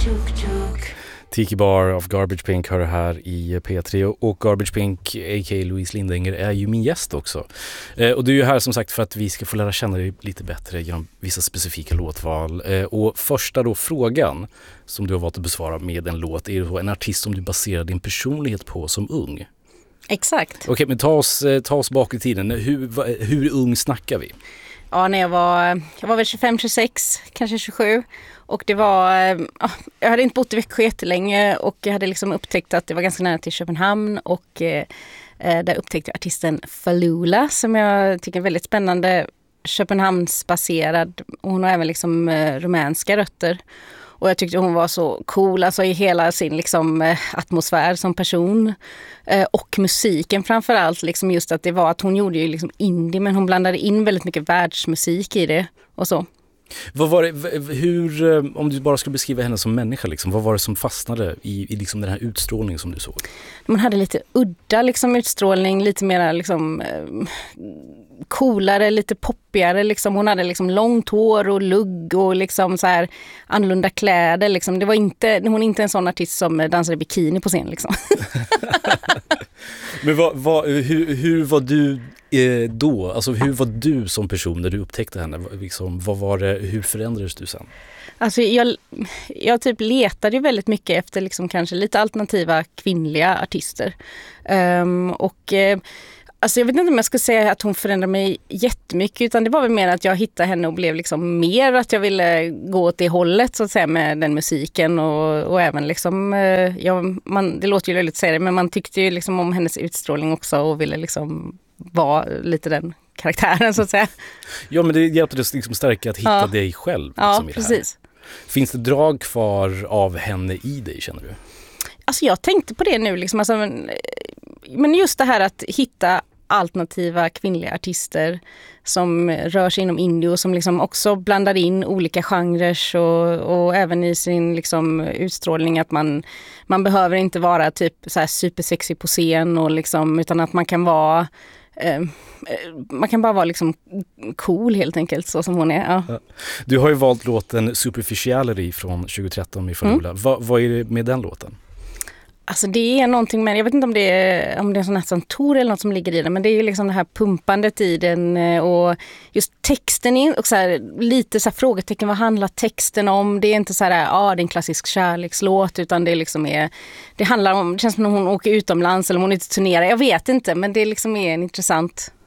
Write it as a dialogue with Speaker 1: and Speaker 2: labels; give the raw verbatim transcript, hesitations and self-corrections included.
Speaker 1: Tiki Bar av Garbage Pink hör här i P tre, och Garbage Pink, a k a. Louise Lindänger, är ju min gäst också. Eh, och du är ju här som sagt för att vi ska få lära känna dig lite bättre genom vissa specifika låtval. Eh, och första då frågan som du har valt att besvara med en låt är då en artist som du baserar din personlighet på som ung.
Speaker 2: Exakt.
Speaker 1: Okej, okay, men ta oss, ta oss bak i tiden. Hur, hur ung snackar vi?
Speaker 2: Ja, när jag var, jag var väl tjugofem tjugosex, kanske tjugosju. Och det var, jag hade inte bott i Växjö jättelänge och jag hade liksom upptäckt att det var ganska nära till Köpenhamn. Och eh, där upptäckte jag artisten Falula som jag tycker är väldigt spännande. Köpenhamnsbaserad, och hon har även liksom eh, rumänska rötter. Och jag tyckte hon var så cool, alltså i hela sin liksom, atmosfär som person. Eh, och musiken framförallt, liksom just att det var att hon gjorde ju liksom indie, men hon blandade in väldigt mycket världsmusik i det och så.
Speaker 1: Vad var det, hur, om du bara skulle beskriva henne som människa, liksom, vad var det som fastnade i, i liksom den här utstrålningen som du såg? Man
Speaker 2: hade lite udda liksom, utstrålning, lite mer liksom, coolare, lite poppigare. Liksom. Hon hade liksom, långt hår och lugg och liksom, så här, annorlunda kläder. Liksom. Det var inte, hon är inte en sån artist som dansade bikini på scen. Liksom.
Speaker 1: Men vad, vad, hur, hur var du eh, då? Alltså hur var du som person när du upptäckte henne? Liksom, vad var det, hur förändrades du sen?
Speaker 2: Alltså jag, jag typ letade ju väldigt mycket efter liksom kanske lite alternativa kvinnliga artister. Um, och uh, alltså jag vet inte om jag ska säga att hon förändrade mig jättemycket, utan det var väl mer att jag hittade henne och blev liksom mer att jag ville gå åt det hållet så att säga med den musiken och, och även liksom, uh, ja, man, det låter ju löjligt att säga det, men man tyckte ju liksom om hennes utstrålning också och ville liksom vara lite den karaktären så att säga.
Speaker 1: Ja, men det hjälpte dig liksom stärka att hitta ja. dig själv. Liksom,
Speaker 2: ja,
Speaker 1: i det
Speaker 2: precis.
Speaker 1: Här. Finns det drag kvar av henne i dig, känner du?
Speaker 2: Alltså jag tänkte på det nu, liksom, alltså, men, men just det här att hitta alternativa kvinnliga artister som rör sig inom indie och som liksom också blandar in olika genrer och, och även i sin liksom utstrålning att man, man behöver inte vara typ så här supersexy på scen och liksom, utan att man kan vara eh, man kan bara vara liksom cool helt enkelt så som hon är. Ja. Ja.
Speaker 1: Du har ju valt låten Superficiality från tjugohundratretton med Falula. Mm. Va, vad är det med den låten?
Speaker 2: Alltså det är någonting med, jag vet inte om det är, om det är en sån här santor eller något som ligger i den, men det är ju liksom det här pumpandet i den och just texten är och så här, lite så här frågetecken, vad handlar texten om? Det är inte så här, ja ah, det är en klassisk kärlekslåt, utan det liksom är, det handlar om, det känns som när hon åker utomlands eller om hon inte turnerar, jag vet inte, men det liksom är en intressant